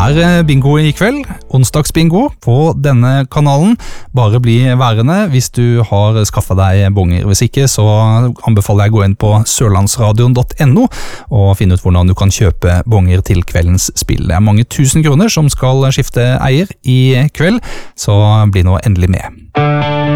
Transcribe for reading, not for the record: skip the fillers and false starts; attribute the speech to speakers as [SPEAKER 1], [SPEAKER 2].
[SPEAKER 1] bingo i kveld, onsdagsbingo på denne kanalen. Bare bli værende hvis du har skaffet deg bonger. Hvis ikke så anbefaler jeg å gå inn på sørlandsradion.no og finne ut hvordan du kan kjøpe bonger til kveldens spill. Det mange 1000 kroner som skal skifte eier i kveld, så bli nå endelig med.